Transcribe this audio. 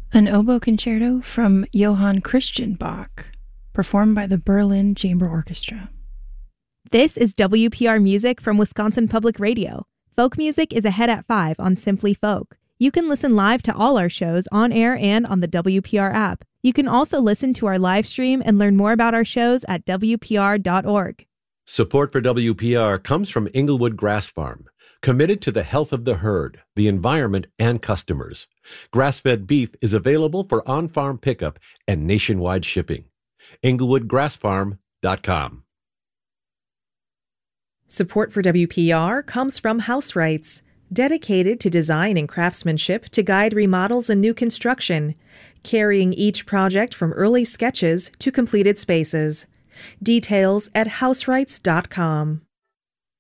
An oboe concerto from Johann Christian Bach, performed by the Berlin Chamber Orchestra. This is WPR Music from Wisconsin Public Radio. Folk music is ahead at 5 on Simply Folk. You can listen live to all our shows on air and on the WPR app. You can also listen to our live stream and learn more about our shows at WPR.org. Support for WPR comes from Englewood Grass Farm, committed to the health of the herd, the environment, and customers. Grass-fed beef is available for on-farm pickup and nationwide shipping. EnglewoodGrassFarm.com. Support for WPR comes from House Rights, dedicated to design and craftsmanship to guide remodels and new construction, carrying each project from early sketches to completed spaces. Details at houserights.com.